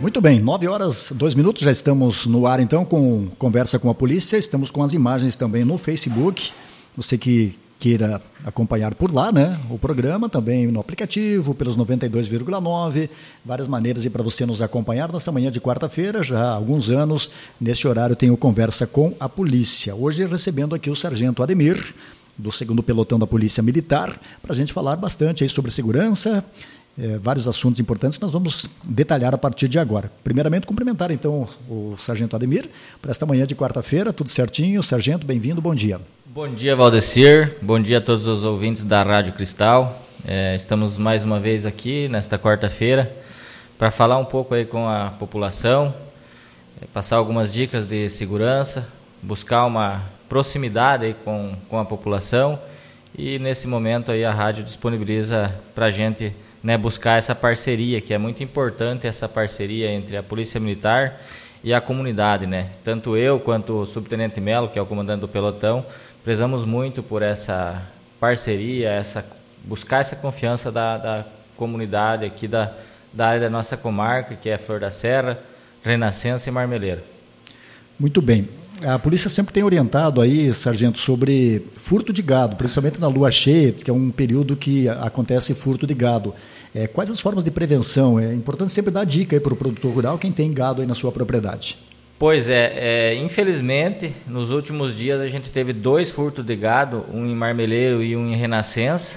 Muito bem, 9h02, já estamos no ar então com Conversa com a Polícia, estamos com as imagens também no Facebook, você que queira acompanhar por lá, né, o programa também no aplicativo, pelos 92,9, várias maneiras para você nos acompanhar nessa manhã de quarta-feira, já há alguns anos, neste horário tem o Conversa com a Polícia, hoje recebendo aqui o Sargento Ademir, do 2º Pelotão da Polícia Militar, para a gente falar bastante aí sobre segurança, vários assuntos importantes que nós vamos detalhar a partir de agora. Primeiramente, cumprimentar então o Sargento Ademir para esta manhã de quarta-feira, tudo certinho. Sargento, bem-vindo, bom dia. Bom dia, Valdecir, bom dia a todos os ouvintes da Rádio Cristal. Estamos mais uma vez aqui nesta quarta-feira para falar um pouco aí com a população, passar algumas dicas de segurança, buscar uma proximidade aí com a população e nesse momento aí a rádio disponibiliza para a gente, né, buscar essa parceria, que é muito importante, essa parceria entre a Polícia Militar e a comunidade, né? Tanto eu quanto o Subtenente Melo, que é o comandante do pelotão, prezamos muito por essa parceria, buscar essa confiança da comunidade aqui da área da nossa comarca, que é Flor da Serra, Renascença e Marmeleiro. Muito bem. A polícia sempre tem orientado aí, sargento, sobre furto de gado, principalmente na lua cheia, que é um período que acontece furto de gado. Quais as formas de prevenção? É importante sempre dar dica aí para o produtor rural, quem tem gado aí na sua propriedade. Pois infelizmente, nos últimos dias a gente teve 2 furtos de gado, um em Marmeleiro e um em Renascença,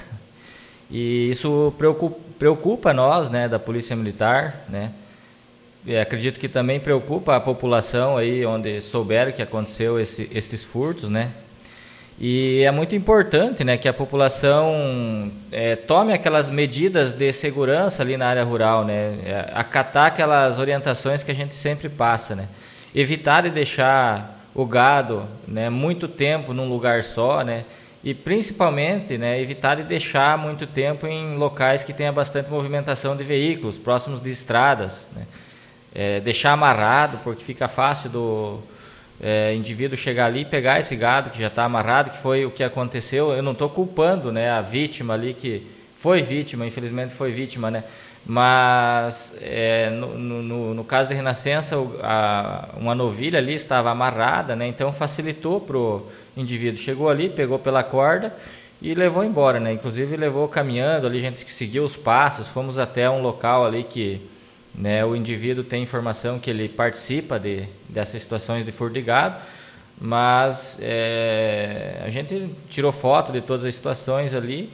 e isso preocupa nós, né, da Polícia Militar, né? Acredito que também preocupa a população aí onde souberam que aconteceu esses furtos, né? E é muito importante, né, que a população tome aquelas medidas de segurança ali na área rural, né? Acatar aquelas orientações que a gente sempre passa, né? Evitar de deixar o gado, né, muito tempo num lugar só, né? E principalmente, né, evitar de deixar muito tempo em locais que tenha bastante movimentação de veículos, próximos de estradas, né? Deixar amarrado, porque fica fácil do indivíduo chegar ali e pegar esse gado que já está amarrado, que foi o que aconteceu. Eu não estou culpando, né, a vítima ali, que foi vítima, infelizmente foi vítima, né? Mas no caso da Renascença, uma novilha ali estava amarrada, né? Então facilitou para o indivíduo. Chegou ali, pegou pela corda e levou embora, né? Inclusive levou caminhando ali, a gente seguiu os passos, fomos até um local ali que, né, o indivíduo tem informação que ele participa dessas situações de furto de gado, mas a gente tirou foto de todas as situações ali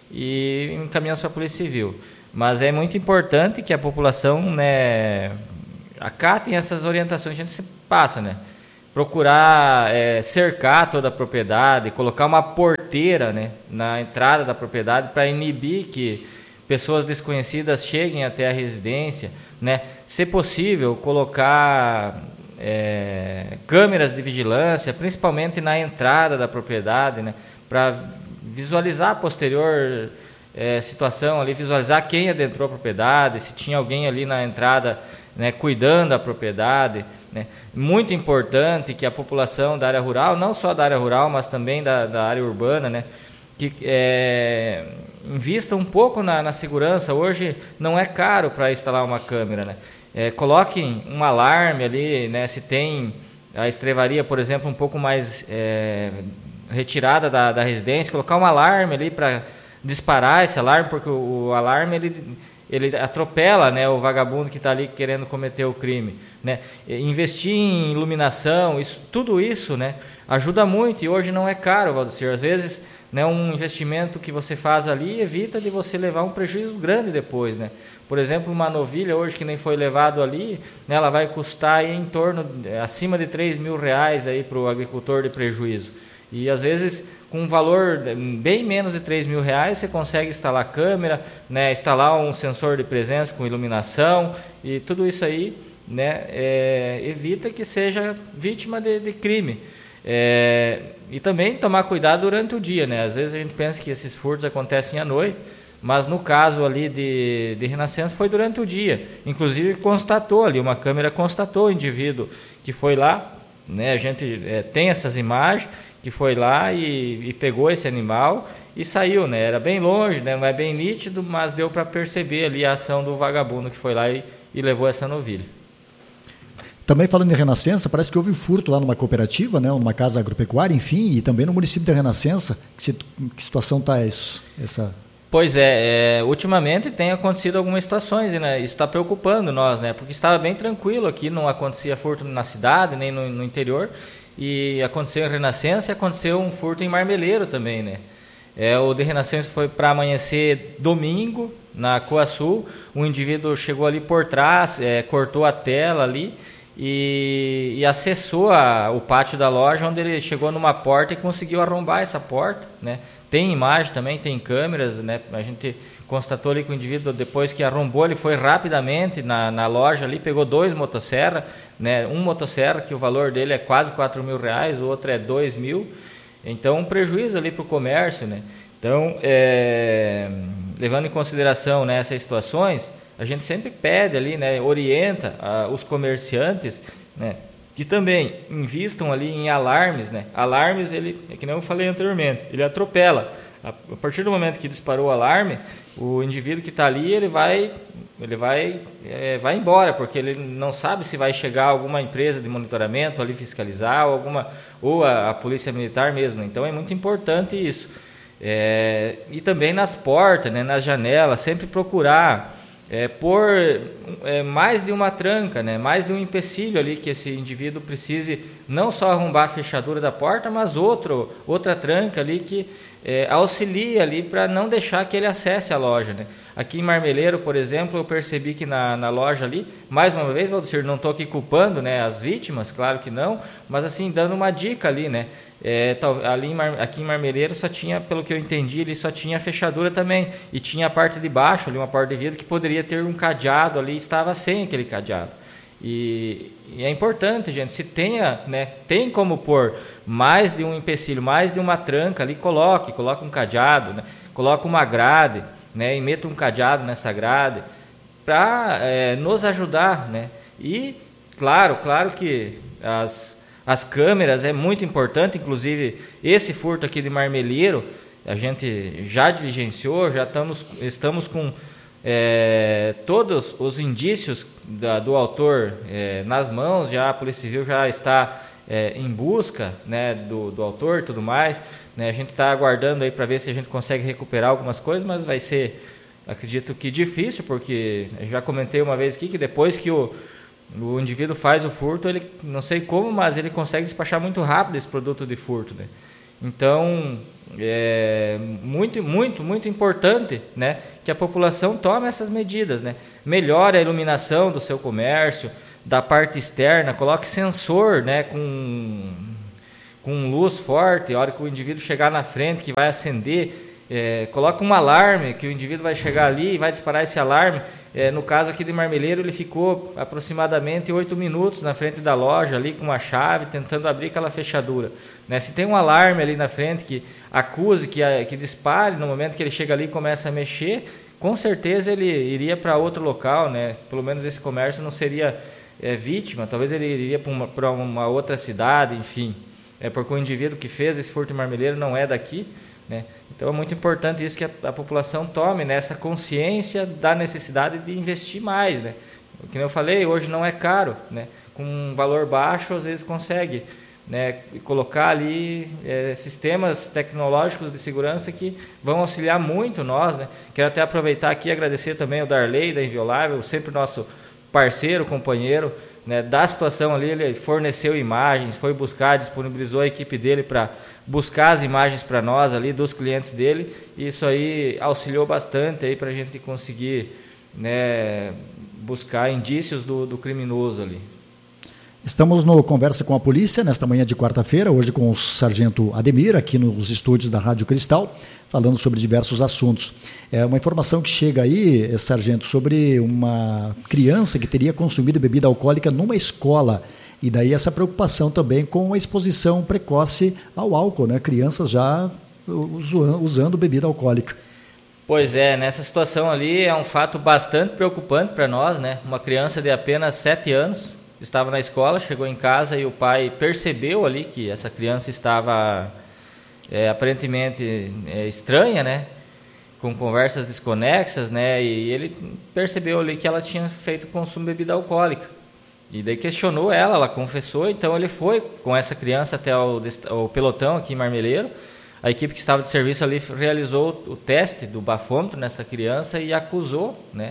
e encaminhamos para a Polícia Civil. Mas é muito importante que a população, né, acatem essas orientações que a gente se passa, né? Procurar cercar toda a propriedade, colocar uma porteira, né, na entrada da propriedade para inibir que pessoas desconhecidas cheguem até a residência, né? Se possível, colocar câmeras de vigilância, principalmente na entrada da propriedade, né? Para visualizar a posterior situação ali, visualizar quem adentrou a propriedade, se tinha alguém ali na entrada, né, cuidando da propriedade, né? Muito importante que a população da área rural, não só da área rural, mas também da área urbana, né, que invista um pouco na segurança. Hoje não é caro para instalar uma câmera, né? Coloquem um alarme ali, né? Se tem a estrevaria, por exemplo, um pouco mais retirada da residência, colocar um alarme ali para disparar esse alarme, porque o alarme ele atropela, né, o vagabundo que está ali querendo cometer o crime, né? Investir em iluminação, tudo isso, né, ajuda muito, e hoje não é caro, Valdecir. Às vezes, né, um investimento que você faz ali evita de você levar um prejuízo grande depois, né? Por exemplo, uma novilha hoje que nem foi levado ali, né, ela vai custar aí em torno, acima de R$3.000 aí para o agricultor de prejuízo. E às vezes com um valor bem menos de R$3.000 você consegue instalar câmera, né, instalar um sensor de presença com iluminação, e tudo isso aí, né, evita que seja vítima de crime. E também tomar cuidado durante o dia, né? Às vezes a gente pensa que esses furtos acontecem à noite, mas no caso ali de Renascença foi durante o dia. Inclusive constatou ali, uma câmera constatou o indivíduo que foi lá, né? A gente tem essas imagens, que foi lá e pegou esse animal e saiu, né? Era bem longe, né? Não é bem nítido, mas deu para perceber ali a ação do vagabundo que foi lá e levou essa novilha. Também falando em Renascença, parece que houve um furto lá numa cooperativa, né, numa casa agropecuária, enfim, e também no município de Renascença. Que situação está isso? Pois ultimamente tem acontecido algumas situações, né? Isso está preocupando nós, né? Porque estava bem tranquilo aqui, não acontecia furto na cidade, nem no interior, e aconteceu em Renascença e aconteceu um furto em Marmeleiro também, né? O de Renascença foi para amanhecer domingo, na Coaçu, um indivíduo chegou ali por trás, cortou a tela ali, e acessou o pátio da loja, onde ele chegou numa porta e conseguiu arrombar essa porta, né? Tem imagem também, tem câmeras, né? A gente constatou ali que o indivíduo, depois que arrombou, ele foi rapidamente na loja ali, pegou 2 motosserras, né? Um motosserra, que o valor dele é quase R$4.000, o outro é R$2.000, então um prejuízo ali para o comércio, né? Então, levando em consideração, né, essas situações, a gente sempre pede ali, né, orienta os comerciantes, né, que também invistam ali em alarmes, né? Alarmes, ele, que nem eu falei anteriormente, ele atropela. A partir do momento que disparou o alarme, o indivíduo que está ali, ele vai embora, porque ele não sabe se vai chegar alguma empresa de monitoramento ali fiscalizar, ou a polícia militar mesmo. Então é muito importante isso. E também nas portas, né, nas janelas, sempre procurar pôr mais de uma tranca, né, mais de um empecilho ali, que esse indivíduo precise não só arrombar a fechadura da porta, mas outra tranca ali que auxilia ali para não deixar que ele acesse a loja, né. Aqui em Marmeleiro, por exemplo, eu percebi que na loja ali, mais uma vez, Valdecir, não estou aqui culpando, né, as vítimas, claro que não, mas assim, dando uma dica ali, né. Aqui em Marmeleiro só tinha, pelo que eu entendi, ele só tinha a fechadura também, e tinha a parte de baixo ali, uma porta de vidro que poderia ter um cadeado ali, estava sem aquele cadeado. E é importante, gente, se tem como pôr mais de um empecilho, mais de uma tranca ali, coloque um cadeado, né, coloque uma grade, né, e meta um cadeado nessa grade para nos ajudar, né. E claro que as câmeras é muito importante, inclusive esse furto aqui de Marmeleiro, a gente já diligenciou, já estamos com todos os indícios do autor nas mãos, já a Polícia Civil já está em busca, né, do autor e tudo mais, né, a gente está aguardando aí para ver se a gente consegue recuperar algumas coisas, mas vai ser, acredito que difícil, porque eu já comentei uma vez aqui que depois que o indivíduo faz o furto, ele, não sei como, mas ele consegue despachar muito rápido esse produto de furto, né? Então, é muito importante, né, que a população tome essas medidas, né? Melhore a iluminação do seu comércio, da parte externa, coloque sensor, né, com luz forte, a hora que o indivíduo chegar na frente, que vai acender, coloque um alarme, que o indivíduo vai chegar ali e vai disparar esse alarme. No caso aqui de Marmeleiro, ele ficou aproximadamente 8 minutos na frente da loja, ali com uma chave, tentando abrir aquela fechadura, né? Se tem um alarme ali na frente que acuse, que dispare, no momento que ele chega ali e começa a mexer, com certeza ele iria para outro local, né? Pelo menos esse comércio não seria vítima, talvez ele iria para uma outra cidade, enfim. Porque o indivíduo que fez esse furto em Marmeleiro não é daqui, né? Então é muito importante isso, que a população tome, né, essa consciência da necessidade de investir mais, né? Como eu falei, hoje não é caro, né? Com um valor baixo às vezes consegue, né, colocar ali sistemas tecnológicos de segurança que vão auxiliar muito nós, né? Quero até aproveitar aqui e agradecer também ao Darley da Inviolável, sempre nosso parceiro, companheiro, né, da situação ali. Ele forneceu imagens, foi buscar, disponibilizou a equipe dele para buscar as imagens para nós ali, dos clientes dele, e isso aí auxiliou bastante aí para a gente conseguir, né, buscar indícios do criminoso ali. Estamos no Conversa com a Polícia, nesta manhã de quarta-feira, hoje com o Sargento Ademir, aqui nos estúdios da Rádio Cristal, falando sobre diversos assuntos. Uma informação que chega aí, Sargento, sobre uma criança que teria consumido bebida alcoólica numa escola. E daí essa preocupação também com a exposição precoce ao álcool, né? Crianças já usando bebida alcoólica. Pois é, nessa situação ali é um fato bastante preocupante para nós, né? Uma criança de apenas 7 anos estava na escola, chegou em casa e o pai percebeu ali que essa criança estava aparentemente estranha, né? Com conversas desconexas, né? E ele percebeu ali que ela tinha feito consumo de bebida alcoólica. E daí questionou ela confessou, então ele foi com essa criança até o pelotão aqui em Marmeleiro. A equipe que estava de serviço ali realizou o teste do bafômetro nessa criança e acusou, né,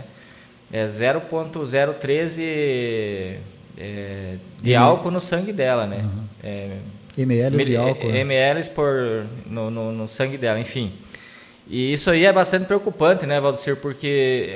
0,013 de álcool no sangue dela, né? ml de álcool. ml no sangue dela, enfim. E isso aí é bastante preocupante, né, Valdecir, porque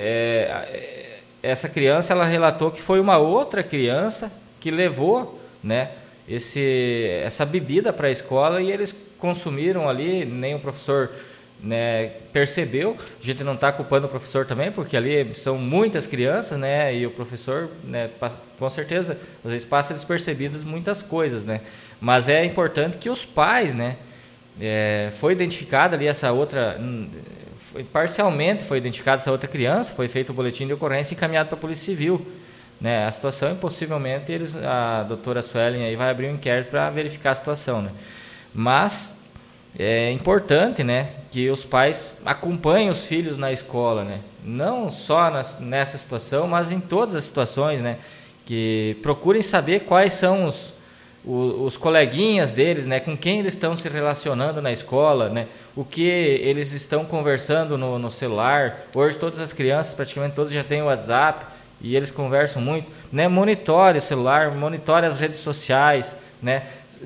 essa criança, ela relatou que foi uma outra criança que levou, né, essa bebida para a escola e eles consumiram ali, nem o professor, né, percebeu. A gente não está culpando o professor também, porque ali são muitas crianças, né, e o professor, né, com certeza, às vezes passa despercebidas muitas coisas, né, mas é importante que os pais, né, foi identificada ali essa outra, parcialmente foi identificada essa outra criança, foi feito o boletim de ocorrência e encaminhado para a Polícia Civil, né, a situação, e possivelmente a doutora Suelen aí vai abrir um inquérito para verificar a situação, né, mas é importante, né, que os pais acompanhem os filhos na escola, né, não só nessa situação, mas em todas as situações, né, que procurem saber quais são os coleguinhas deles, né, com quem eles estão se relacionando na escola, né, o que eles estão conversando no celular. Hoje todas as crianças, praticamente todas, já têm o WhatsApp e eles conversam muito, né, monitore o celular, monitore as redes sociais, né,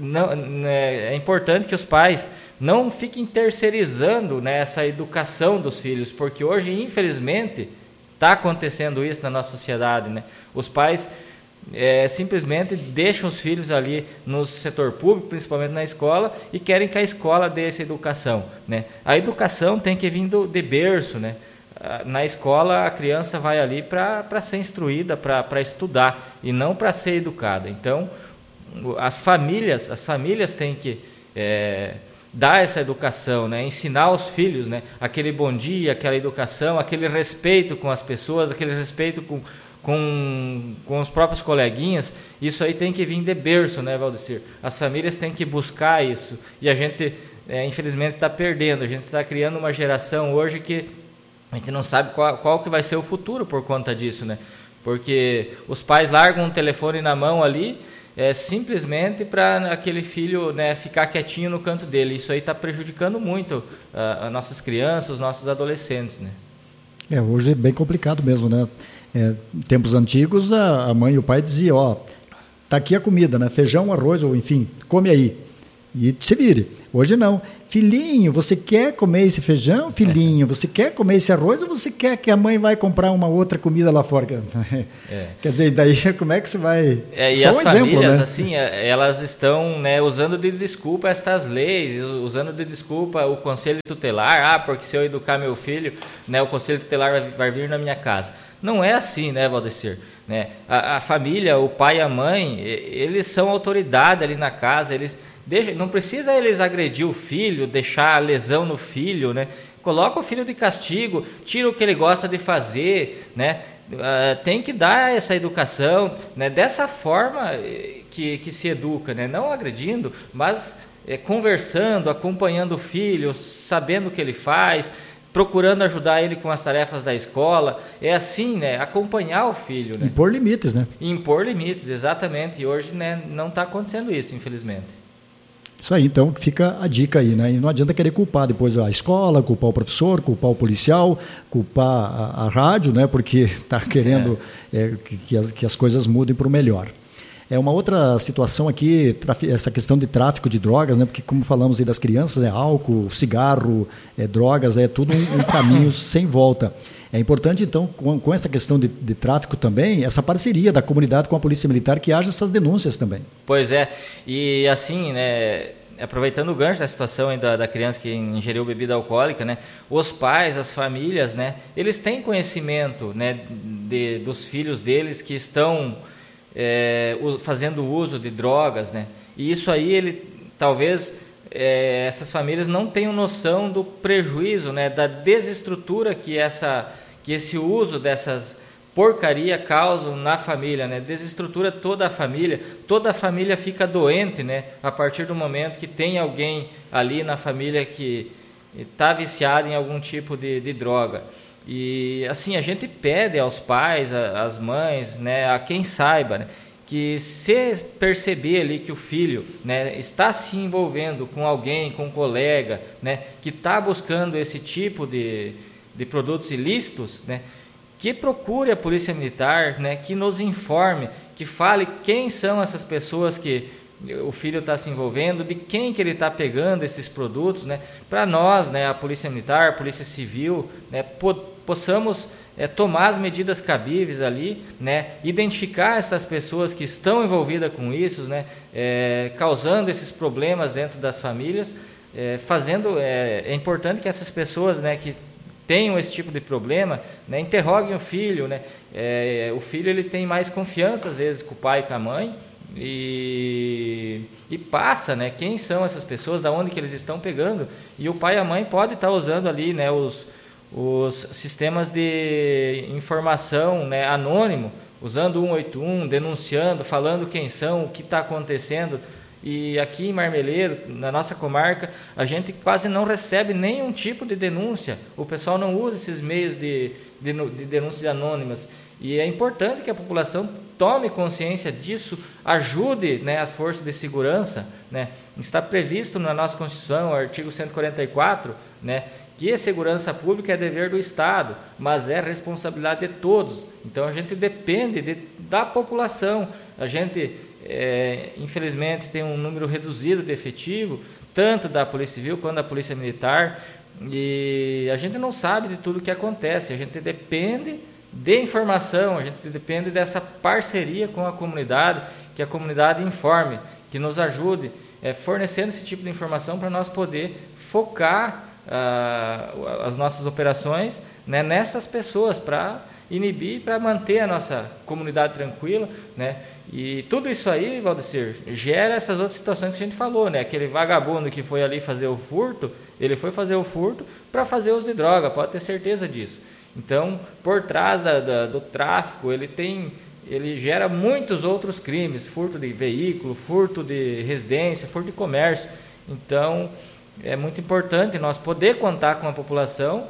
é importante que os pais não fiquem terceirizando, né, essa educação dos filhos, porque hoje, infelizmente, está acontecendo isso na nossa sociedade, né, os pais simplesmente deixam os filhos ali no setor público, principalmente na escola, e querem que a escola dê essa educação, né? A educação tem que vir de berço, né? Na escola a criança vai ali para ser instruída, para estudar e não para ser educada. Então as famílias têm que dar essa educação, né? Ensinar os filhos, né? Aquele bom dia, aquela educação, aquele respeito com as pessoas, aquele respeito com os próprios coleguinhas. Isso aí tem que vir de berço, né, Valdecir? As famílias têm que buscar isso. E a gente, infelizmente, está perdendo. A gente está criando uma geração hoje que a gente não sabe qual que vai ser o futuro por conta disso, né? Porque os pais largam um telefone na mão ali, simplesmente para aquele filho, né, ficar quietinho no canto dele. Isso aí está prejudicando muito as nossas crianças, os nossos adolescentes, né? Hoje é bem complicado mesmo, né? Tempos antigos, a mãe e o pai diziam, tá aqui a comida, né? Feijão, arroz, ou enfim, come aí. E se vire. Hoje não. Filhinho, você quer comer esse feijão? Filhinho, você quer comer esse arroz ou você quer que a mãe vai comprar uma outra comida lá fora? Quer dizer, daí como é que você vai... E só as famílias, né? Assim, elas estão, né, usando de desculpa estas leis, usando de desculpa o conselho tutelar, porque se eu educar meu filho, né, o conselho tutelar vai vir na minha casa. Não é assim, né, Valdecir? Né? A família, o pai e a mãe, eles são autoridade ali na casa, não precisa eles agredir o filho, deixar a lesão no filho, né? Coloca o filho de castigo, tira o que ele gosta de fazer, né? Tem que dar essa educação, né? Dessa forma que se educa, né? Não agredindo, mas conversando, acompanhando o filho, sabendo o que ele faz, procurando ajudar ele com as tarefas da escola. É assim, né? Acompanhar o filho, né? Impor limites, né? Impor limites, exatamente. E hoje, né, não está acontecendo isso, infelizmente. Isso aí, então fica a dica aí, né? E não adianta querer culpar depois a escola, culpar o professor, culpar o policial, culpar a rádio, né? Porque está querendo que as coisas mudem para o melhor. Uma outra situação aqui, essa questão de tráfico de drogas, né? Porque como falamos aí das crianças, álcool, cigarro, drogas, tudo um caminho sem volta. É importante, então, com essa questão de tráfico também, essa parceria da comunidade com a Polícia Militar, que haja essas denúncias também. Pois é, e assim, né, aproveitando o gancho da situação aí da criança que ingeriu bebida alcoólica, né, os pais, as famílias, né, eles têm conhecimento, né, dos filhos deles que estão fazendo uso de drogas, né, e isso aí, talvez... essas famílias não tenham noção do prejuízo, né, da desestrutura que esse uso dessas porcaria causam na família, né, desestrutura toda a família fica doente, né, a partir do momento que tem alguém ali na família que está viciado em algum tipo de droga. E assim, a gente pede aos pais, às mães, né, a quem saiba, né, que se perceber ali que o filho, né, está se envolvendo com alguém, com um colega, né, que está buscando esse tipo de produtos ilícitos, né, que procure a Polícia Militar, né, que nos informe, que fale quem são essas pessoas que o filho está se envolvendo, de quem que ele está pegando esses produtos, né, para nós, né, a Polícia Militar, a Polícia Civil, né, possamos tomar as medidas cabíveis ali, né, identificar essas pessoas que estão envolvidas com isso, né, causando esses problemas dentro das famílias, é importante que essas pessoas, né, que tenham esse tipo de problema, né, interroguem o filho, né, o filho ele tem mais confiança às vezes com o pai e com a mãe, e passa, né, quem são essas pessoas, da onde que eles estão pegando, e o pai e a mãe podem estar usando ali, né, os sistemas de informação, né, anônimo, usando 181, denunciando, falando quem são, o que está acontecendo. E aqui em Marmeleiro, na nossa comarca, a gente quase não recebe nenhum tipo de denúncia. O pessoal não usa esses meios de denúncias anônimas. E é importante que a população tome consciência disso, ajude, né, as forças de segurança, né. Está previsto na nossa Constituição, o artigo 144, né, que a segurança pública é dever do Estado, mas é responsabilidade de todos. Então a gente depende da população. A gente, infelizmente, tem um número reduzido de efetivo, tanto da Polícia Civil quanto da Polícia Militar, e a gente não sabe de tudo o que acontece. A gente depende de informação, a gente depende dessa parceria com a comunidade, que a comunidade informe, que nos ajude, fornecendo esse tipo de informação para nós poder focar as nossas operações, né, nessas pessoas, para inibir, para manter a nossa comunidade tranquila, né? E tudo isso aí, Valdecir, gera essas outras situações que a gente falou, né? Aquele vagabundo que foi ali fazer o furto, ele foi fazer o furto para fazer uso de droga, pode ter certeza disso. Então, por trás do tráfico, ele gera muitos outros crimes, furto de veículo, furto de residência, furto de comércio. Então, é muito importante nós poder contar com a população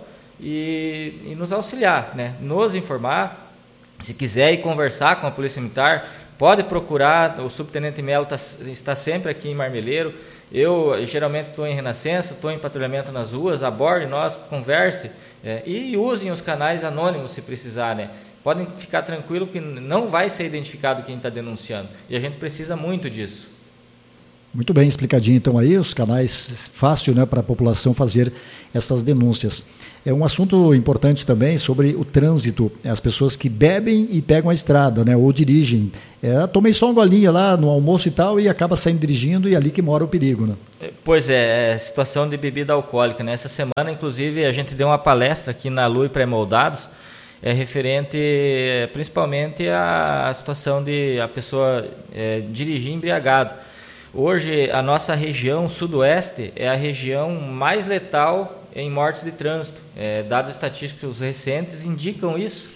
e nos auxiliar, né? Nos informar. Se quiser ir conversar com a Polícia Militar, pode procurar. O subtenente Melo está sempre aqui em Marmeleiro. Eu geralmente estou em Renascença, estou em patrulhamento nas ruas, aborde nós, converse, e usem os canais anônimos se precisar, né? Podem ficar tranquilo que não vai ser identificado quem está denunciando, e a gente precisa muito disso. Muito bem explicadinho então aí, os canais fácil, né, para a população fazer essas denúncias. É um assunto importante também sobre o trânsito, as pessoas que bebem e pegam a estrada, né, ou dirigem. Tomei só uma golinha lá no almoço e tal e acaba saindo dirigindo, e ali que mora o perigo, né? Pois é, situação de bebida alcoólica, né? Essa semana, inclusive, a gente deu uma palestra aqui na Lui Pré-Moldados, referente principalmente à situação de a pessoa dirigir embriagado. Hoje, a nossa região sudoeste é a região mais letal em mortes de trânsito. Dados estatísticos recentes indicam isso.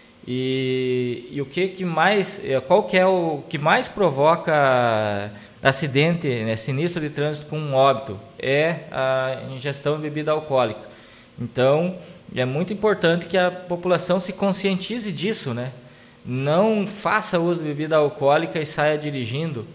E o que mais, qual que é o que mais provoca acidente, né, sinistro de trânsito com óbito? É a ingestão de bebida alcoólica. Então, é muito importante que a população se conscientize disso, né? Não faça uso de bebida alcoólica e saia dirigindo.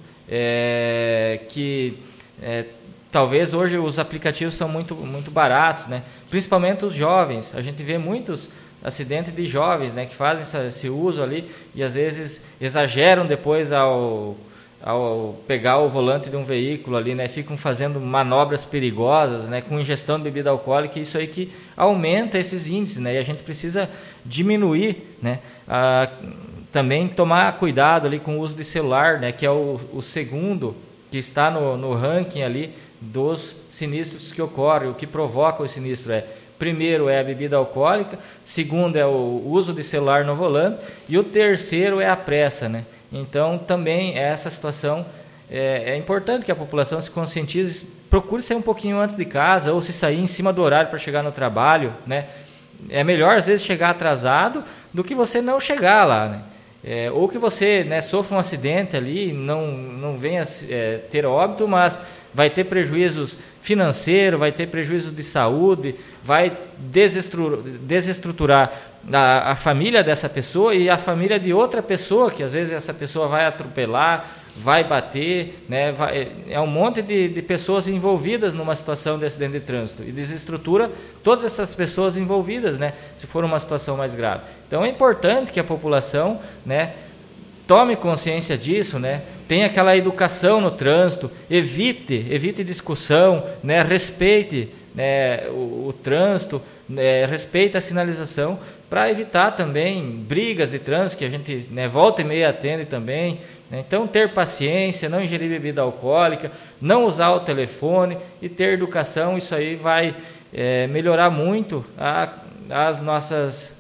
Talvez hoje os aplicativos são muito, muito baratos, né? Principalmente os jovens. A gente vê muitos acidentes de jovens, né, que fazem esse uso ali e às vezes exageram depois ao pegar o volante de um veículo ali, né? Ficam fazendo manobras perigosas, né, com ingestão de bebida alcoólica, e isso aí que aumenta esses índices, né? E a gente precisa diminuir, né? Também tomar cuidado ali com o uso de celular, né, que é o segundo que está no ranking ali dos sinistros que ocorrem. O que provoca o sinistro primeiro é a bebida alcoólica, segundo é o uso de celular no volante, e o terceiro é a pressa, né? Então também essa situação é importante que a população se conscientize, procure sair um pouquinho antes de casa, ou se sair em cima do horário para chegar no trabalho, né? É melhor às vezes chegar atrasado do que você não chegar lá, né? Ou que você, né, sofra um acidente ali, não venha ter óbito, mas vai ter prejuízos financeiros, vai ter prejuízos de saúde, vai desestruturar a família dessa pessoa e a família de outra pessoa, que às vezes essa pessoa vai atropelar, vai bater, né? É um monte de pessoas envolvidas numa situação de acidente de trânsito e desestrutura todas essas pessoas envolvidas, né? Se for uma situação mais grave. Então é importante que a população, né, tome consciência disso, né? Tenha aquela educação no trânsito, evite discussão, né? Respeite, né, o trânsito, respeite a sinalização, para evitar também brigas de trânsito, que a gente, né, volta e meia atende também, né? Então, ter paciência, não ingerir bebida alcoólica, não usar o telefone e ter educação, isso aí vai melhorar muito as nossas...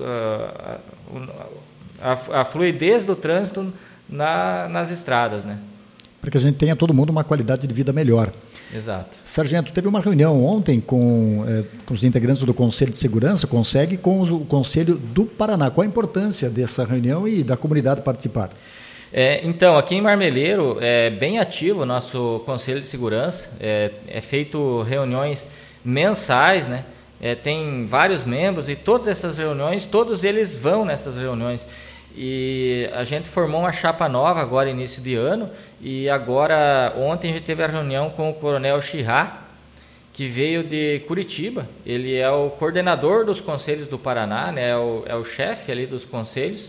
a fluidez do trânsito nas estradas, né? Para que a gente tenha todo mundo uma qualidade de vida melhor. Exato. Sargento, teve uma reunião ontem com os integrantes do Conselho de Segurança, CONSEG, com o Conselho do Paraná. Qual a importância dessa reunião e da comunidade participar? Então, aqui em Marmeleiro é bem ativo o nosso Conselho de Segurança, é feito reuniões mensais, né? Tem vários membros e todas essas reuniões, todos eles vão nessas reuniões. E a gente formou uma chapa nova agora, início de ano, e agora, ontem a gente teve a reunião com o Coronel Chirá, que veio de Curitiba. Ele é o coordenador dos conselhos do Paraná, né? É o chefe ali dos conselhos,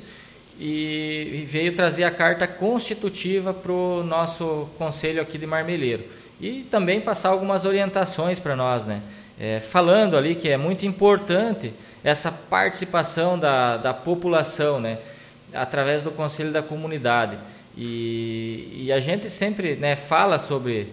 e veio trazer a carta constitutiva para o nosso conselho aqui de Marmeleiro. E também passar algumas orientações para nós, né? Falando ali que é muito importante essa participação da população, né? Através do Conselho da Comunidade. E a gente sempre, né, fala sobre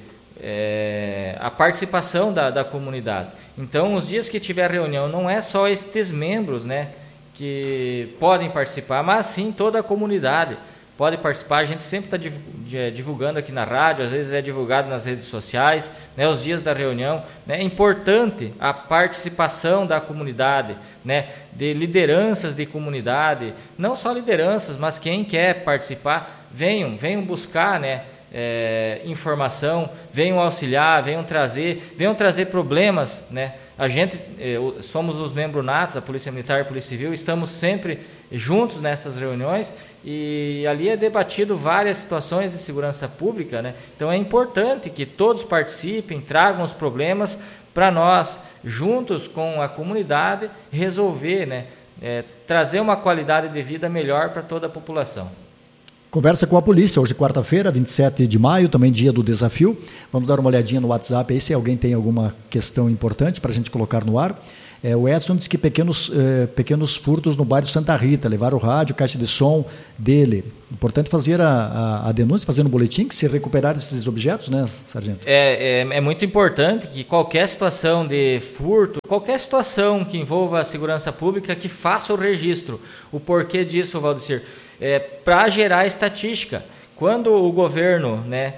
a participação da comunidade. Então, os dias que tiver reunião, não é só estes membros, né, que podem participar, mas sim toda a comunidade pode participar. A gente sempre está divulgando aqui na rádio, às vezes é divulgado nas redes sociais, né, os dias da reunião, né. É importante a participação da comunidade, né, de lideranças de comunidade, não só lideranças, mas quem quer participar, venham buscar, né, informação, venham auxiliar, venham trazer problemas, né. A gente, somos os membros natos, a Polícia Militar e a Polícia Civil, estamos sempre juntos nessas reuniões e ali é debatido várias situações de segurança pública, né? Então é importante que todos participem, tragam os problemas para nós, juntos com a comunidade, resolver, né? Trazer uma qualidade de vida melhor para toda a população. Conversa com a polícia, hoje quarta-feira, 27 de maio, também dia do desafio. Vamos dar uma olhadinha no WhatsApp aí, se alguém tem alguma questão importante para a gente colocar no ar. O Edson disse que pequenos furtos no bairro Santa Rita, levaram o rádio, caixa de som dele. Importante fazer a denúncia, fazer no boletim, que se recuperar esses objetos, né, sargento? É muito importante que qualquer situação de furto, qualquer situação que envolva a segurança pública, que faça o registro. O porquê disso, Valdecir? Para gerar estatística. Quando o governo, né,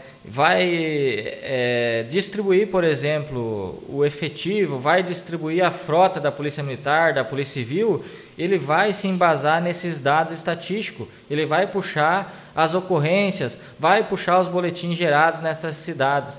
vai distribuir, por exemplo, o efetivo, vai distribuir a frota da Polícia Militar, da Polícia Civil, ele vai se embasar nesses dados estatísticos, ele vai puxar as ocorrências, vai puxar os boletins gerados nessas cidades.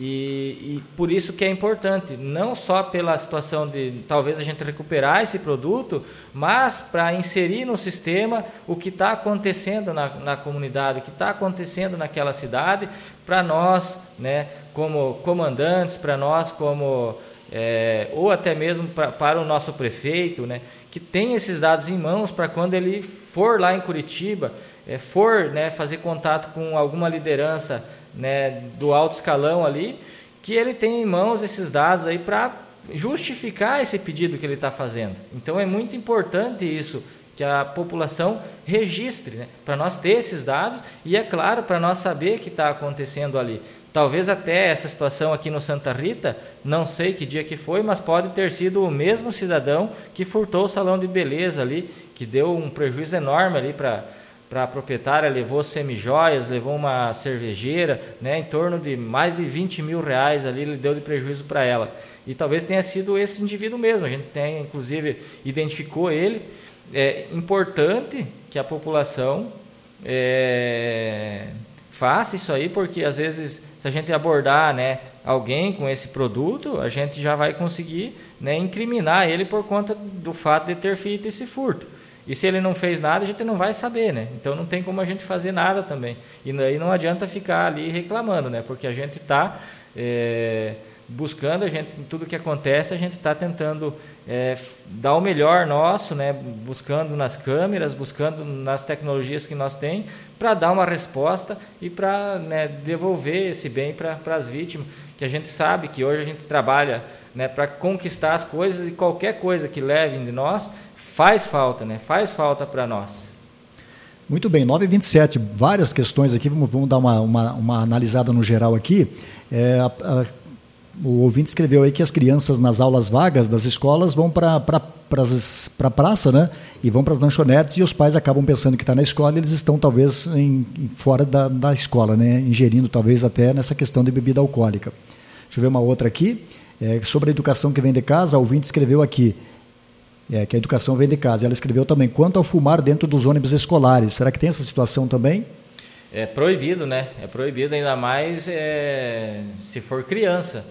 E por isso que é importante, não só pela situação de talvez a gente recuperar esse produto, mas para inserir no sistema o que está acontecendo na comunidade, o que está acontecendo naquela cidade, para nós, né, como comandantes, para nós como, ou até mesmo para o nosso prefeito, né, que tem esses dados em mãos para quando ele for lá em Curitiba, for, né, fazer contato com alguma liderança, né, do alto escalão ali, que ele tem em mãos esses dados aí para justificar esse pedido que ele está fazendo. Então é muito importante isso, que a população registre, né, para nós ter esses dados e, é claro, para nós saber o que está acontecendo ali. Talvez até essa situação aqui no Santa Rita, não sei que dia que foi, mas pode ter sido o mesmo cidadão que furtou o salão de beleza ali, que deu um prejuízo enorme ali para a proprietária, levou semijoias, levou uma cervejeira, né, em torno de mais de 20 mil reais ali, ele deu de prejuízo para ela. E talvez tenha sido esse indivíduo mesmo, a gente tem, inclusive, identificou ele. É importante que a população faça isso aí, porque às vezes, se a gente abordar, né, alguém com esse produto, a gente já vai conseguir, né, incriminar ele por conta do fato de ter feito esse furto. E se ele não fez nada, a gente não vai saber, né? Então não tem como a gente fazer nada também. E aí não adianta ficar ali reclamando, né? Porque a gente está buscando, tudo que acontece, a gente está tentando dar o melhor nosso, né? Buscando nas câmeras, buscando nas tecnologias que nós temos, para dar uma resposta e para, né, devolver esse bem para as vítimas, que a gente sabe que hoje a gente trabalha, né, para conquistar as coisas, e qualquer coisa que levem de nós faz falta, né? Faz falta para nós. Muito bem, 9h27, várias questões aqui, vamos dar uma analisada no geral aqui. O ouvinte escreveu aí que as crianças nas aulas vagas das escolas vão para a praça, né? E vão para as lanchonetes, e os pais acabam pensando que está na escola, e eles estão talvez fora da escola, né? Ingerindo talvez até nessa questão de bebida alcoólica. Deixa eu ver uma outra aqui, sobre a educação que vem de casa. A ouvinte escreveu aqui, que a educação vem de casa. Ela escreveu também, quanto ao fumar dentro dos ônibus escolares, será que tem essa situação também? É proibido, né? É proibido, ainda mais se for criança.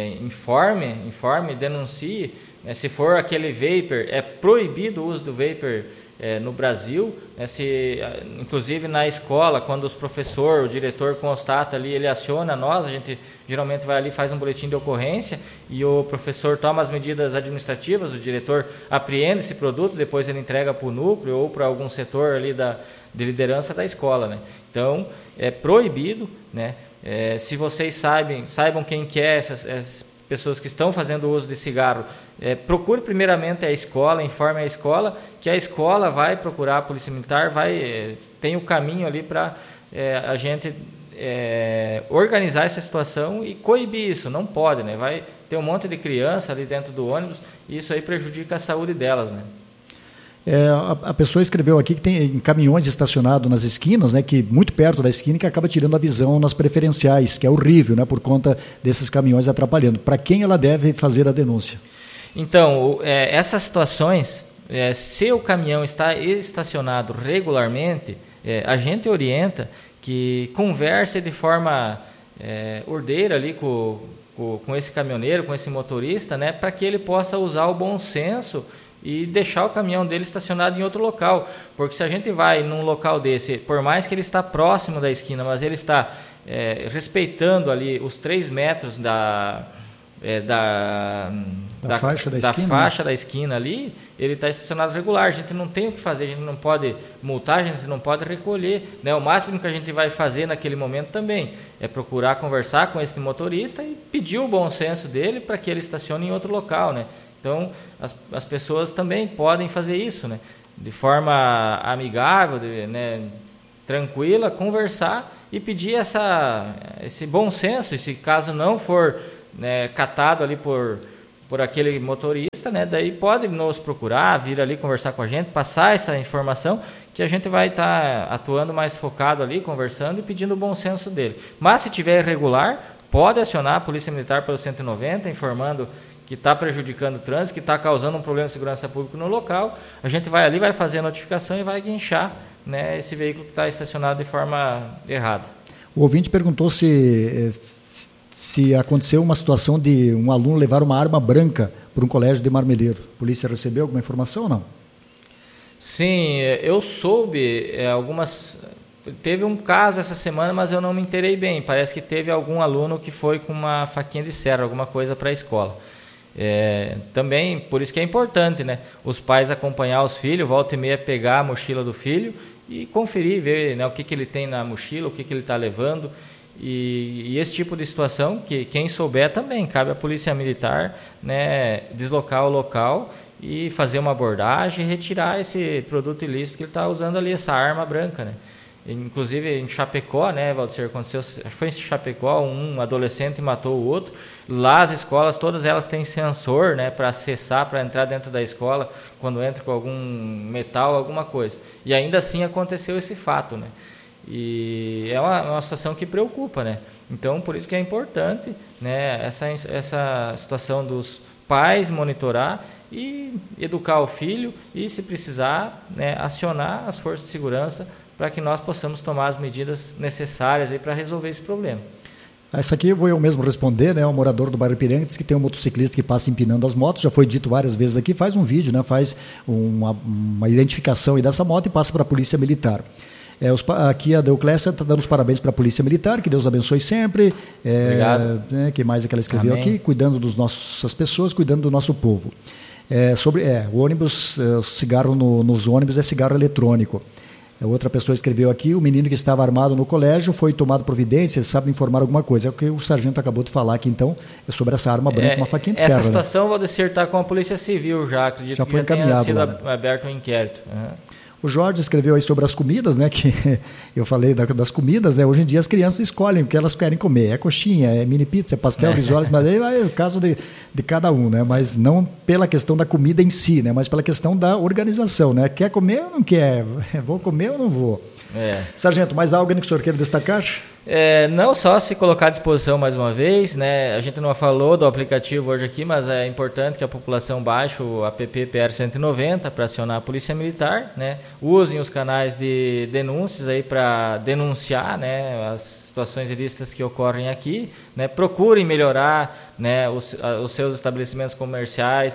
Informe, denuncie. Se for aquele vapor, é proibido o uso do vapor no Brasil. Inclusive na escola, quando os professores, o diretor constata ali, ele aciona nós, a gente geralmente vai ali, faz um boletim de ocorrência, e o professor toma as medidas administrativas, o diretor apreende esse produto, depois ele entrega para o núcleo ou para algum setor ali de liderança da escola, né? Então, é proibido, né? Se vocês saibam quem que é essas pessoas que estão fazendo uso de cigarro, procure primeiramente a escola, informe a escola, que a escola vai procurar a Polícia Militar, tem o caminho ali para a gente organizar essa situação e coibir isso. Não pode, né? Vai ter um monte de criança ali dentro do ônibus, e isso aí prejudica a saúde delas, né? A pessoa escreveu aqui que tem caminhões estacionados nas esquinas, né, que muito perto da esquina, que acaba tirando a visão nas preferenciais, que é horrível, né, por conta desses caminhões atrapalhando. Para quem ela deve fazer a denúncia? Então, essas situações, se o caminhão está estacionado regularmente, a gente orienta que converse de forma ordeira ali com esse caminhoneiro, com esse motorista, né, para que ele possa usar o bom senso e deixar o caminhão dele estacionado em outro local. Porque se a gente vai num local desse, por mais que ele está próximo da esquina, mas ele está respeitando ali os 3 metros da faixa da esquina ali, ele está estacionado regular. A gente não tem o que fazer, a gente não pode multar, a gente não pode recolher, né? O máximo que a gente vai fazer naquele momento também é procurar conversar com esse motorista e pedir o bom senso dele para que ele estacione em outro local, né? Então, as pessoas também podem fazer isso, né? De forma amigável, né? Tranquila, conversar e pedir esse bom senso. E se caso não for, né, catado ali por aquele motorista, né, daí pode nos procurar, vir ali conversar com a gente, passar essa informação, que a gente vai estar atuando mais focado ali, conversando e pedindo o bom senso dele. Mas se tiver irregular, pode acionar a Polícia Militar pelo 190, informando que está prejudicando o trânsito, que está causando um problema de segurança pública no local. A gente vai ali, vai fazer a notificação e vai guinchar, né, esse veículo que está estacionado de forma errada. O ouvinte perguntou se aconteceu uma situação de um aluno levar uma arma branca para um colégio de Marmeleiro. A polícia recebeu alguma informação ou não? Sim, eu soube Teve um caso essa semana, mas eu não me inteirei bem. Parece que teve algum aluno que foi com uma faquinha de serra, alguma coisa para a escola. Também, por isso que é importante, né, os pais acompanhar os filhos, volta e meia pegar a mochila do filho e conferir, ver, né, o que ele tem na mochila, o que ele está levando. E esse tipo de situação, que quem souber também, cabe à Polícia Militar, né, deslocar o local e fazer uma abordagem e retirar esse produto ilícito que ele está usando ali, essa arma branca, né. Inclusive em Chapecó, né, Valdir, foi em Chapecó, um adolescente matou o outro. Lá as escolas, todas elas têm sensor, né, para acessar, para entrar dentro da escola, quando entra com algum metal, alguma coisa. E ainda assim aconteceu esse fato, né. E é uma situação que preocupa, né. Então, por isso que é importante, né, essa situação dos pais monitorar e educar o filho e, se precisar, né, acionar as forças de segurança para que nós possamos tomar as medidas necessárias para resolver esse problema. Essa aqui eu vou eu mesmo responder, né? O morador do bairro Ipiranga diz que tem um motociclista que passa empinando as motos, já foi dito várias vezes aqui, faz um vídeo, né? Faz uma identificação aí dessa moto e passa para a Polícia Militar. Aqui a Deuclésia está dando os parabéns para a Polícia Militar, que Deus abençoe sempre. Obrigado. Que mais é que ela escreveu aqui? Cuidando das nossas pessoas, cuidando do nosso povo. O ônibus, o cigarro nos ônibus é cigarro eletrônico. Outra pessoa escreveu aqui, o menino que estava armado no colégio foi tomado providência, sabe informar alguma coisa. É o que o sargento acabou de falar aqui, então, é sobre essa arma branca, uma faquinha de serra. Essa situação, vou dissertar com a Polícia Civil já, acredito já que foi encaminhado, tenha sido aberto um inquérito. O Jorge escreveu aí sobre as comidas, né? Que eu falei das comidas, né? Hoje em dia as crianças escolhem o que elas querem comer. É coxinha, é mini pizza, é pastel, risoles, mas aí vai o caso de cada um, né? Mas não pela questão da comida em si, né? Mas pela questão da organização, né? Quer comer ou não quer? Vou comer ou não vou? Sargento, mais algo que o senhor queira destacar? Não só se colocar à disposição mais uma vez, né? A gente não falou do aplicativo hoje aqui, mas é importante que a população baixe o app PR 190 para acionar a Polícia Militar, né? Usem os canais de denúncias aí para denunciar, né, as situações ilícitas que ocorrem aqui, né? Procurem melhorar, né, os seus estabelecimentos comerciais,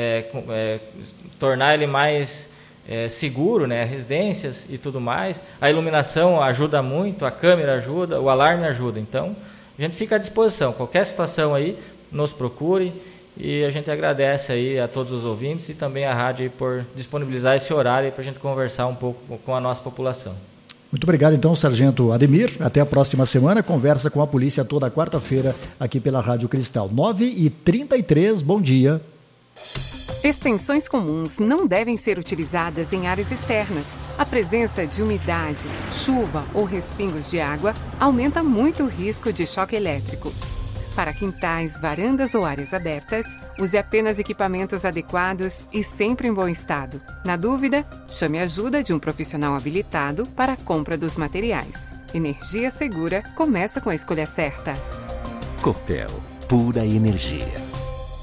tornar ele mais seguro, né, residências e tudo mais. A iluminação ajuda muito, a câmera ajuda, o alarme ajuda. Então, a gente fica à disposição. Qualquer situação aí, nos procure, e a gente agradece aí a todos os ouvintes e também a rádio aí por disponibilizar esse horário para a gente conversar um pouco com a nossa população. Muito obrigado, então, Sargento Ademir. Até a próxima semana. Conversa com a polícia toda quarta-feira aqui pela Rádio Cristal. 9h33, bom dia. Extensões comuns não devem ser utilizadas em áreas externas. A presença de umidade, chuva ou respingos de água aumenta muito o risco de choque elétrico. Para quintais, varandas ou áreas abertas, use apenas equipamentos adequados e sempre em bom estado. Na dúvida, chame a ajuda de um profissional habilitado para a compra dos materiais. Energia segura começa com a escolha certa. Copel, pura energia.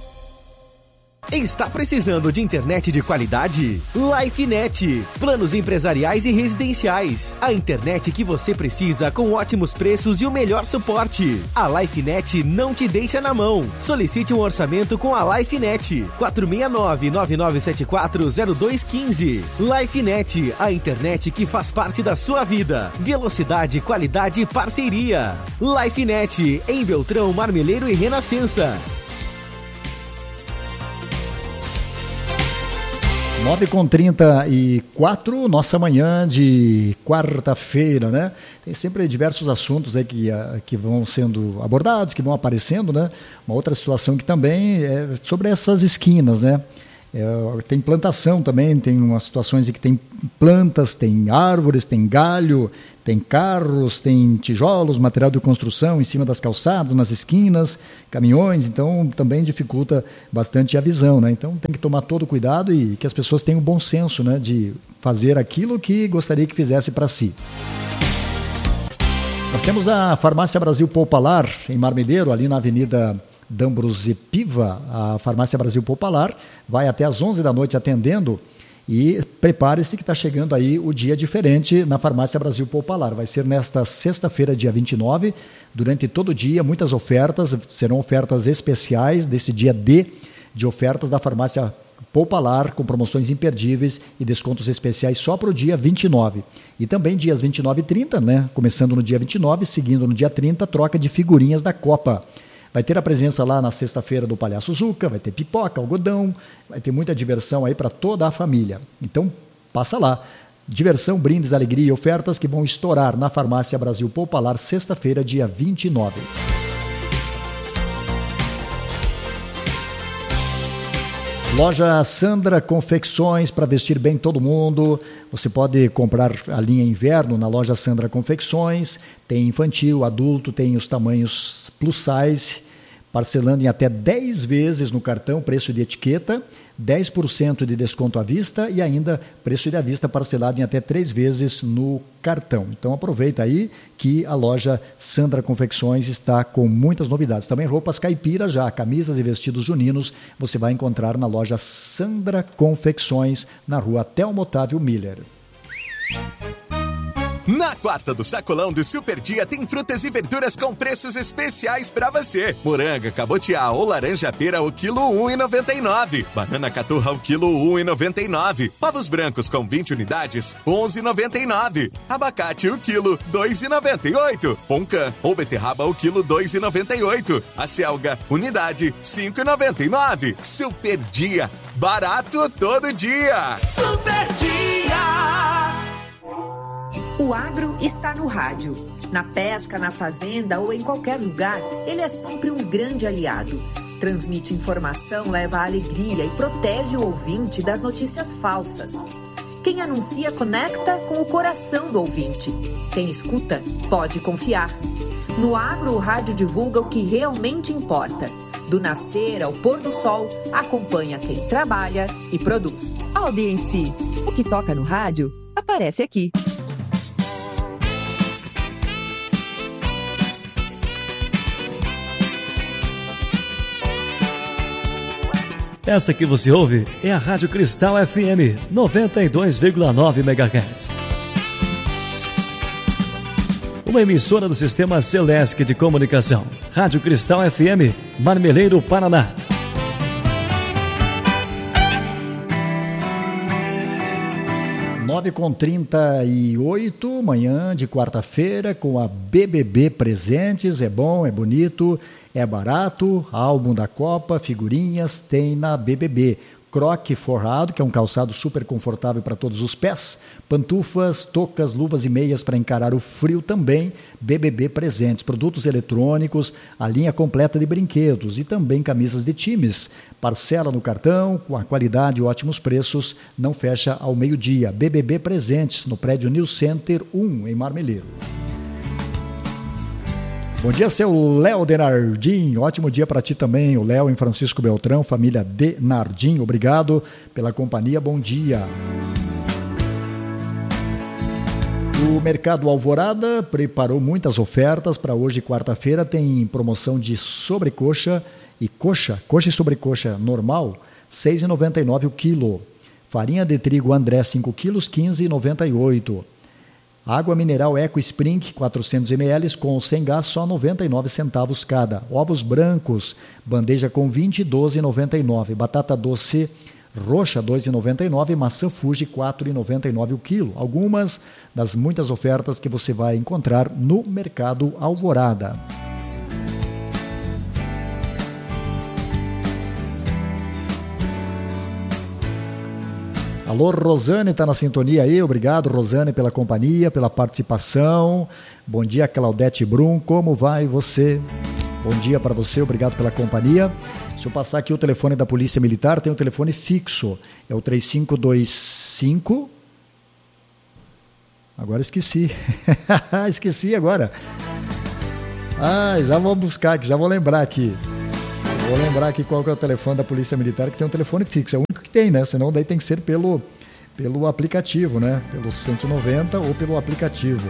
Está precisando de internet de qualidade? LifeNet. Planos empresariais e residenciais. A internet que você precisa com ótimos preços e o melhor suporte. A LifeNet não te deixa na mão. Solicite um orçamento com a LifeNet. 469-9974-0215. LifeNet, a internet que faz parte da sua vida. Velocidade, qualidade e parceria. LifeNet, em Beltrão, Marmeleiro e Renascença. 9h34, nossa manhã de quarta-feira, né? Tem sempre diversos assuntos aí que vão sendo abordados, que vão aparecendo, né? Uma outra situação que também é sobre essas esquinas, né? Tem plantação também, tem umas situações em que tem plantas, tem árvores, tem galho, tem carros, tem tijolos, material de construção em cima das calçadas, nas esquinas, caminhões, então também dificulta bastante a visão, né? Então tem que tomar todo o cuidado e que as pessoas tenham o bom senso, né, de fazer aquilo que gostaria que fizesse para si. Nós temos a Farmácia Brasil Poupalar, em Marmeleiro, ali na Avenida D'Ambrosio Piva. A Farmácia Brasil Poupalar vai até às 11 da noite atendendo. E prepare-se que está chegando aí o dia diferente na Farmácia Brasil Poupalar. Vai ser nesta sexta-feira, dia 29, durante todo o dia, muitas ofertas, serão ofertas especiais desse dia D de ofertas da Farmácia Poupalar, com promoções imperdíveis e descontos especiais só para o dia 29. E também dias 29 e 30, né? Começando no dia 29, seguindo no dia 30, troca de figurinhas da Copa. Vai ter a presença lá na sexta-feira do Palhaço Zuca, vai ter pipoca, algodão, vai ter muita diversão aí para toda a família. Então, passa lá. Diversão, brindes, alegria e ofertas que vão estourar na Farmácia Brasil Poupalar, sexta-feira, dia 29. Loja Sandra Confecções, para vestir bem todo mundo. Você pode comprar a linha inverno na Loja Sandra Confecções. Tem infantil, adulto, tem os tamanhos plus size, parcelando em até 10 vezes no cartão, preço de etiqueta, 10% de desconto à vista e ainda preço de à vista parcelado em até 3 vezes no cartão. Então aproveita aí que a loja Sandra Confecções está com muitas novidades. Também roupas caipira já, camisas e vestidos juninos, você vai encontrar na loja Sandra Confecções, na rua Telmo Otávio Miller. Na quarta do Sacolão do Super Dia tem frutas e verduras com preços especiais pra você. Moranga, cabotiá ou laranja pera o quilo R$1,99. Banana caturra o quilo R$1,99. Ovos brancos com 20 unidades, R$11,99. Abacate o quilo R$2,98. Poncã ou beterraba o quilo R$2,98. A selga, unidade, R$5,99. Super Dia, barato todo dia. Super Dia. O agro está no rádio. Na pesca, na fazenda ou em qualquer lugar, ele é sempre um grande aliado. Transmite informação, leva alegria e protege o ouvinte das notícias falsas. Quem anuncia conecta com o coração do ouvinte. Quem escuta pode confiar. No agro, o rádio divulga o que realmente importa. Do nascer ao pôr do sol, acompanha quem trabalha e produz. Audiência. O que toca no rádio aparece aqui. Essa que você ouve é a Rádio Cristal FM 92,9 MHz. Uma emissora do Sistema Celesc de Comunicação. Rádio Cristal FM, Marmeleiro, Paraná. Nove com 38, manhã de quarta-feira, com a BBB Presentes. É bom, é bonito, é barato. Álbum da Copa, figurinhas, tem na BBB. Croque forrado, que é um calçado super confortável para todos os pés. Pantufas, toucas, luvas e meias para encarar o frio também. BBB Presentes. Produtos eletrônicos, a linha completa de brinquedos e também camisas de times. Parcela no cartão, com a qualidade e ótimos preços. Não fecha ao meio-dia. BBB Presentes, no prédio New Center 1, em Marmeleiro. Bom dia, seu Léo Denardim. Ótimo dia para ti também, o Léo em Francisco Beltrão, família Denardim. Obrigado pela companhia, bom dia. O Mercado Alvorada preparou muitas ofertas para hoje, quarta-feira. Tem promoção de sobrecoxa e coxa e sobrecoxa normal, R$ 6,99 o quilo. Farinha de trigo André, 5 quilos, R$ 15,98. Água mineral Eco Spring, 400 ml, com sem gás, só 99 centavos cada. Ovos brancos, bandeja com 20, 12,99. Batata doce roxa, 2,99. Maçã Fuji, 4,99 o quilo. Algumas das muitas ofertas que você vai encontrar no Mercado Alvorada. Alô, Rosane, está na sintonia aí. Obrigado, Rosane, pela companhia, pela participação. Bom dia, Claudete Brum. Como vai você? Bom dia para você, obrigado pela companhia. Deixa eu passar aqui o telefone da Polícia Militar. Tem o telefone fixo. É o 3525... Agora esqueci. Esqueci agora. Já vou buscar aqui, já vou lembrar aqui. Vou lembrar aqui qual que é o telefone da Polícia Militar, que tem um telefone fixo. É o único que tem, né? Senão daí tem que ser pelo aplicativo, né? Pelo 190 ou pelo aplicativo.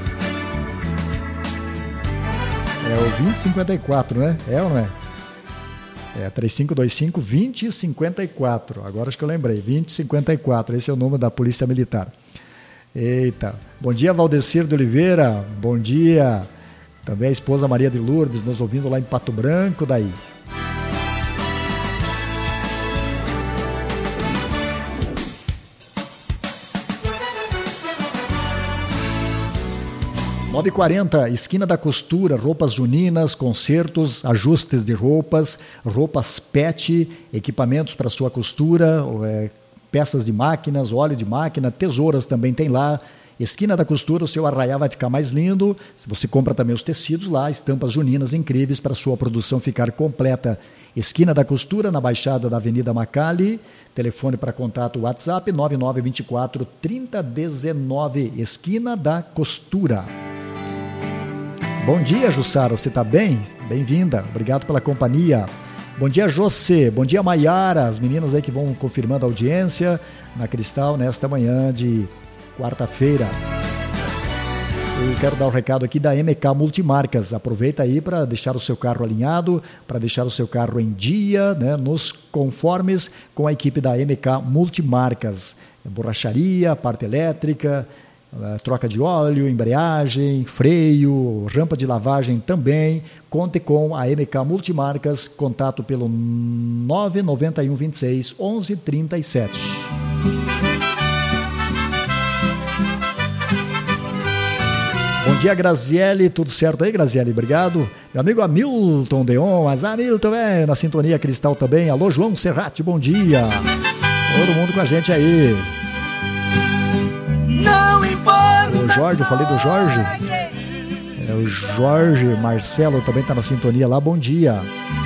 É o 2054, né? É ou não é? É 3525-2054. Agora acho que eu lembrei. 2054. Esse é o número da Polícia Militar. Eita. Bom dia, Valdecir de Oliveira. Bom dia. Também a esposa Maria de Lourdes, nos ouvindo lá em Pato Branco, daí. 9h40, esquina da costura, roupas juninas, consertos, ajustes de roupas pet, equipamentos para sua costura, peças de máquinas, óleo de máquina, tesouras também tem lá. Esquina da costura, o seu arraial vai ficar mais lindo. Se você compra também os tecidos lá, estampas juninas incríveis para a sua produção ficar completa. Esquina da costura, na Baixada da Avenida Macali. Telefone para contato WhatsApp 9924-3019. Esquina da costura. Bom dia, Jussara, você está bem? Bem-vinda, obrigado pela companhia. Bom dia, José, bom dia, Maiara, as meninas aí que vão confirmando a audiência na Cristal nesta manhã de quarta-feira. Eu quero dar um recado aqui da MK Multimarcas. Aproveita aí para deixar o seu carro alinhado, para deixar o seu carro em dia, né, nos conformes com a equipe da MK Multimarcas. Borracharia, parte elétrica, troca de óleo, embreagem, freio, rampa de lavagem também. Conte com a MK Multimarcas, contato pelo 991 26 11 37. Bom dia, Graziele, tudo certo aí, Graziele? Obrigado. Meu amigo Hamilton Deon, mas Hamilton é na sintonia Cristal também. Alô, João Serrati, bom dia. Todo mundo com a gente aí. Não importa. O Jorge, eu falei do Jorge. O Jorge Marcelo também está na sintonia lá, bom dia.